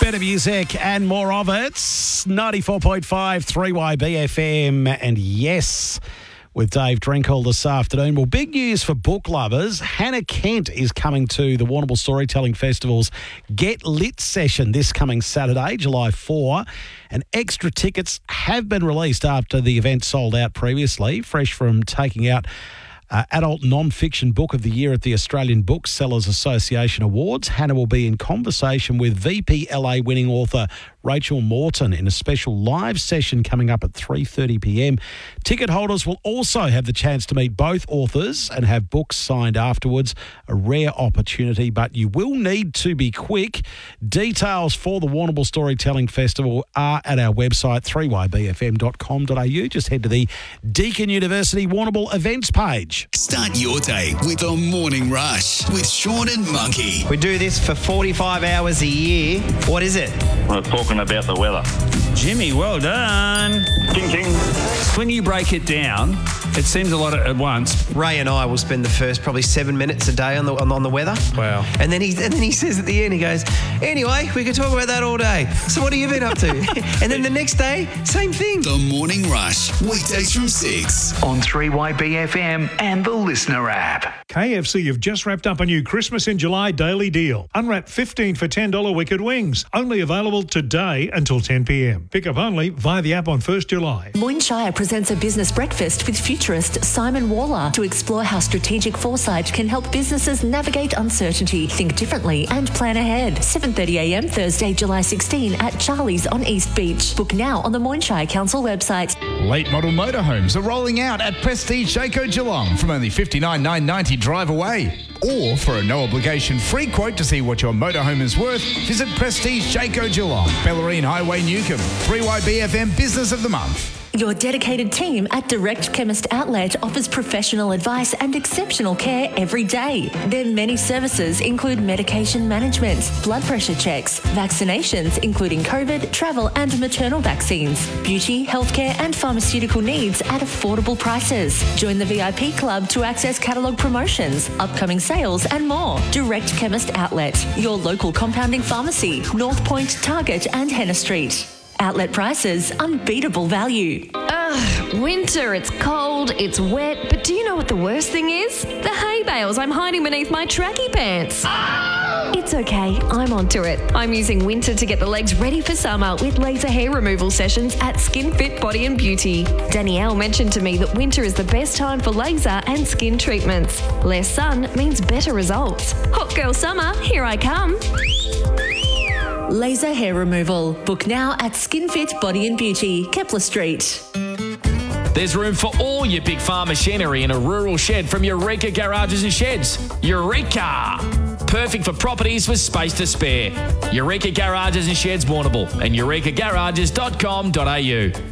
better music and more of it. 94.5 3YB FM. And yes, with Dave Drinkall this afternoon. Well, big news for book lovers. Hannah Kent is coming to the Warrnambool Storytelling Festival's Get Lit session this coming Saturday, July 4. And extra tickets have been released after the event sold out previously, fresh from taking out Adult Non-Fiction Book of the Year at the Australian Booksellers Association Awards. Hannah will be in conversation with VPLA winning author Rachel Morton in a special live session coming up at 3:30pm. Ticket holders will also have the chance to meet both authors and have books signed afterwards, a rare opportunity, but you will need to be quick. Details for the Warrnambool Storytelling Festival are at our website, 3ybfm.com.au. Just head to the Deakin University Warrnambool events page. Start your day with the Morning Rush with Sean and Monkey. We do this for 45 hours a year. What is it? We're talking about the weather. Jimmy, well done. Ching, ching. When you break it down, it seems a lot at once. Ray and I will spend the first probably 7 minutes a day on the weather. Wow. And then he says at the end, he goes, anyway, we could talk about that all day. So what have you been up to? And then the next day, same thing. The Morning Rush, weekdays from 6 on 3YB FM and the Listener app. KFC have just wrapped up a new Christmas in July daily deal. Unwrap 15 for $10 wicked wings. Only available today until 10pm. Pick up only via the app on 1st July. Moyne presents a business breakfast with futurist Simon Waller to explore how strategic foresight can help businesses navigate uncertainty, think differently and plan ahead. 7:30am Thursday, July 16 at Charlie's on East Beach. Book now on the Moyne Council website. Late model motorhomes are rolling out at Prestige Jayco Geelong from only $59,990 drive away. Or for a no-obligation free quote to see what your motorhome is worth, visit Prestige Jayco Geelong, Bellarine Highway, Newcomb. 3YBFM Business of the Month. Your dedicated team at Direct Chemist Outlet offers professional advice and exceptional care every day. Their many services include medication management, blood pressure checks, vaccinations including COVID, travel and maternal vaccines, beauty, healthcare and pharmaceutical needs at affordable prices. Join the VIP club to access catalogue promotions, upcoming sales and more. Direct Chemist Outlet, your local compounding pharmacy, North Point, Target and Henna Street. Outlet prices, unbeatable value. Winter, it's cold, it's wet, but do you know what the worst thing is? The hay bales I'm hiding beneath my tracky pants. It's okay, I'm onto it. I'm using winter to get the legs ready for summer with laser hair removal sessions at Skin Fit Body and Beauty. Danielle mentioned to me that winter is the best time for laser and skin treatments. Less sun means better results. Hot girl summer, here I come. Laser hair removal. Book now at SkinFit Body and Beauty, Kepler Street. There's room for all your big farm machinery in a rural shed from Eureka Garages and Sheds. Eureka! Perfect for properties with space to spare. Eureka Garages and Sheds Warrnambool and eurekagarages.com.au.